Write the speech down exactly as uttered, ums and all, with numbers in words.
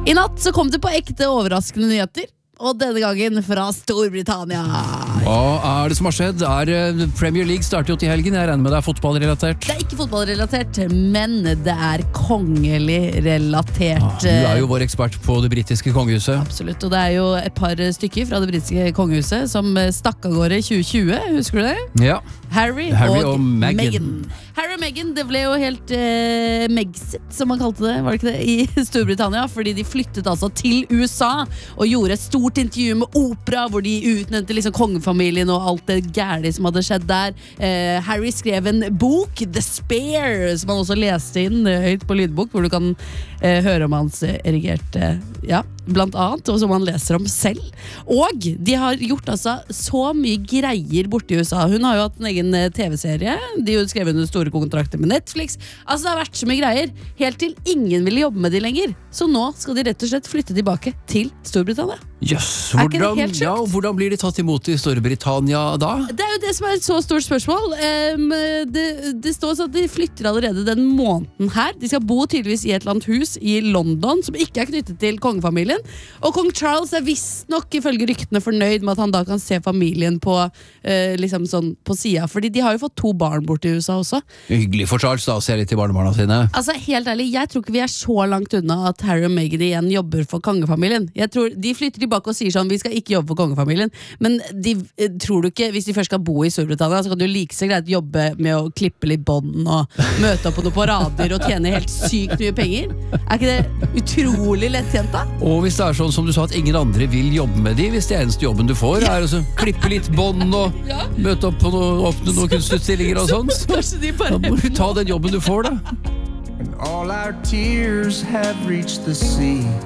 I natt så kom det på ekte overraskende nyheter, og denne gangen fra Storbritannia. Hva er det som har skjedd? Er, uh, Premier League starter jo til helgen. Jeg regner med det er fotballrelatert. Det er ikke fotballrelatert, men det er kongelig relatert. Ah, du er jo vår ekspert på det britiske kongehuset. Absolutt, og det er jo et par stykker fra det britiske kongehuset som stakk av gårde i tjue tjue, husker du det? Ja. Harry, Harry og, og Meghan. Meghan. Harry og Meghan, det ble jo helt eh, Megxit, som man kalte det, var det ikke det, i Storbritannia, fordi de flyttet altså til U S A og gjorde et stort intervju med opera, hvor de utnevnte liksom kongefamilien og alt det gærlige som hadde skjedd der. Eh, Harry skrev en bok, The Spare, som han også leste inn eh, høyt på lydbok, hvor du kan eh, høre om hans eh, erigerte, ja, blant annet, og som han leser om selv. Og de har gjort altså så mye greier borte i U S A. Hun har jo hatt en egen eh, tv-serie, de har jo skrevet under store kontrakter med Netflix. Altså det har vært så mye greier, helt til ingen ville jobbe med de lenger. Så nå skal de rett og slett flytte tilbake til Storbritannia. Jøss, Er ikke det hvordan, helt sjukt? ja, hvordan blir de tatt imot i Storbritannia da? Det er jo det som er et så stort spørsmål. Um, det, det står sånn at de flytter allerede den måneden her. De skal bo tydeligvis i et eller annet hus i London som ikke er knyttet til kongefamilien. Og kong Charles er visst nok ifølge ryktene fornøyd med at han da kan se familien på, uh, liksom sånn, på siden. Fordi de har jo fått to barn bort i U S A også. Hyggelig for Charles da, å se litt til barnebarna sine. Altså helt ærlig, jeg tror ikke vi er så langt unna at Harry og Meghan igjen jobber for kongefamilien. Jeg tror de flytter tilbake og sier sånn, vi skal ikke jobbe for kongefamilien. Men de, tror du ikke, hvis de først skal bo i Storbritannia, så kan du like så greit jobbe med å klippe litt bånd og møte opp på noen parader og tjene helt sykt mye penger. Er ikke det utrolig lettjent da? Og hvis det er sånn som du sa, at ingen andre vil jobbe med de, hvis det eneste jobben du får er å klippe litt bånd og Ja. møte opp på noe, åpne noen kunstutstillinger og sånt, så Kanskje de bare da må du ta den jobben du får da. And all our tears have reached the sea.